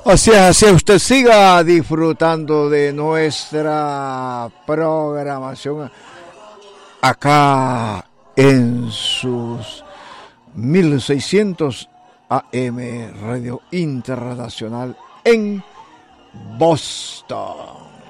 Así es, usted siga disfrutando de nuestra programación acá en sus 1600 AM Radio Internacional en Boston.